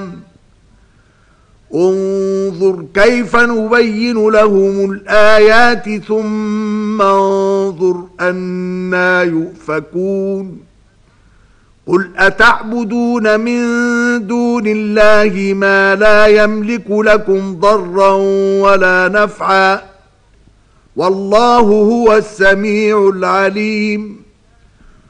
الأنعام انظر كيف نبين لهم الآيات ثم انظر أنى يؤفكون قل أتعبدون من دون الله ما لا يملك لكم ضرا ولا نفعا والله هو السميع العليم